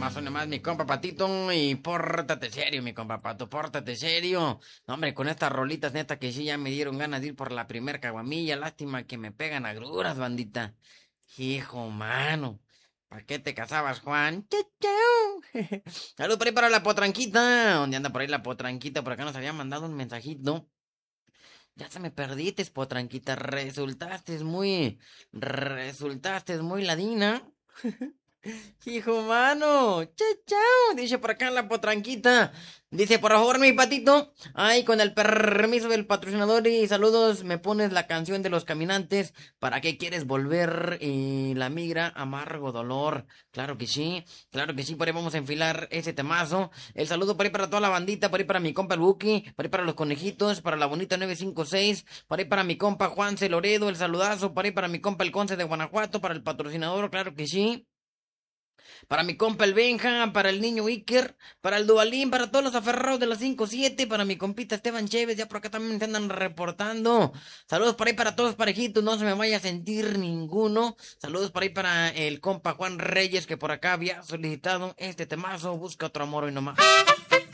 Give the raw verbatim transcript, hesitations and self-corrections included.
nomás, hoy nomás, mi compa Patito, y pórtate serio, mi compa Pato, pórtate serio. No, hombre, con estas rolitas, neta, que sí ya me dieron ganas de ir por la primer caguamilla, lástima que me pegan agruras, bandita. Hijo, mano, ¿para qué te casabas, Juan? Chau, chau. Salud por ahí para la potranquita. ¿Dónde anda por ahí la potranquita? Por acá nos había mandado un mensajito. Ya se me perdiste, potranquita, resultaste muy, resultaste muy ladina. Hijo mano, chao, chao, dice por acá la potranquita. Dice, por favor, mi patito. Ay, con el permiso del patrocinador y saludos, me pones la canción de los caminantes. ¿Para qué quieres volver? Y la migra, amargo dolor. Claro que sí, claro que sí, por ahí vamos a enfilar ese temazo. El saludo por ahí para toda la bandita, por ahí para mi compa el Buki, por ahí para los conejitos, para la bonita nueve cinco seis, por ahí para mi compa Juanse Loredo, el saludazo, por ahí para mi compa el Conce de Guanajuato, para el patrocinador, claro que sí. Para mi compa el Benja, para el niño Iker, para el Dualín, para todos los aferrados de las cinco siete, para mi compita Esteban Chévez, ya por acá también se andan reportando. Saludos por ahí para todos parejitos, no se me vaya a sentir ninguno. Saludos por ahí para el compa Juan Reyes, que por acá había solicitado este temazo, busca otro amor hoy nomás.